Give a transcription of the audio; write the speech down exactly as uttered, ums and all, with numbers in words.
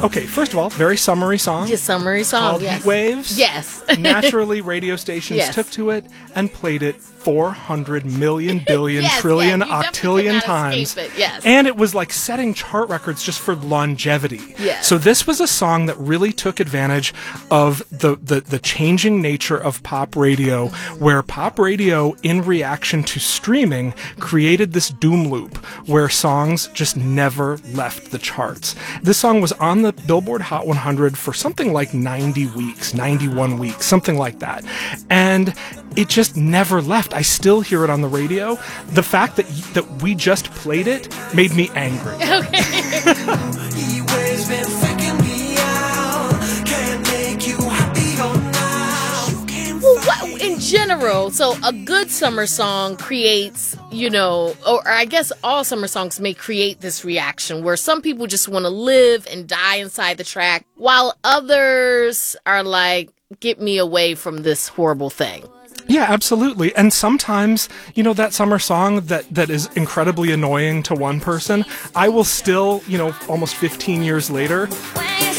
Okay, first of all, very summery song. Just summary song, Called yes. Heat Waves. Yes. Naturally, radio stations Yes. took to it and played it four hundred million, billion, Yes, trillion, yeah, you definitely octillion cannot times. escape it, yes. And it was like setting chart records just for longevity. Yes. So this was a song that really took advantage of the, the, the changing nature of pop radio, where pop radio, in reaction to streaming, created this doom loop where songs just never left the charts. This song was on the Billboard Hot one hundred for something like ninety weeks, ninety-one weeks, something like that. And it just never left. I still hear it on the radio. The fact that that we just played it made me angry. Well, what, in general, so a good summer song creates, you know, or I guess all summer songs may create this reaction where some people just want to live and die inside the track, while others are like, get me away from this horrible thing. Yeah, absolutely. And sometimes, you know, that summer song that, that is incredibly annoying to one person, I will still, you know, almost fifteen years later,